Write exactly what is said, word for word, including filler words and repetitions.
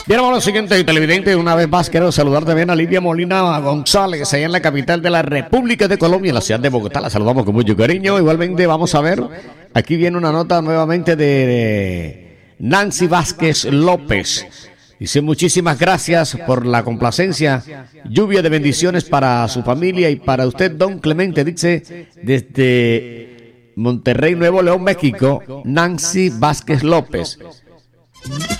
Bien, vamos a lo siguiente, televidente. Una vez más quiero saludar también a Lidia Molina González, allá en la capital de la República de Colombia, en la ciudad de Bogotá. La saludamos con mucho cariño. Igualmente vamos a ver, aquí viene una nota nuevamente de Nancy Vázquez López. Dice: muchísimas gracias por la complacencia, lluvia de bendiciones para su familia y para usted, don Clemente. Dice desde Monterrey, Nuevo León, México, Nancy Vázquez López.